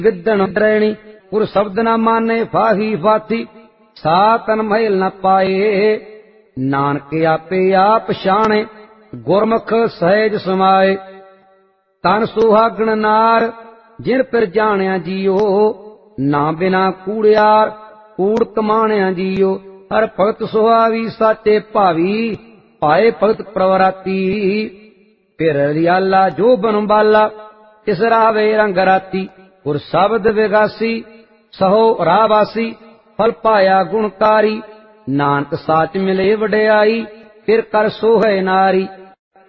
Within डरैणी गुर शब्द न माने फाही फाथी सा तन महल न पाए नानक आपे आप शाणे गुरमुख सहज समाए तन सुहागण नार जिन पर जाणिया जियो ना बिना कूड़ियार कूड़ कमाणिया जियो हर भगत सुहावी साचे भावी पाए भगत प्रवराती फिर रियाला जो बनबाला तिस रावे रंग राती गुर शब्द विगासी सहो रावासी फल पाया गुणकारी नानक साच मिले वड्याई फिर कर सोहे नारी।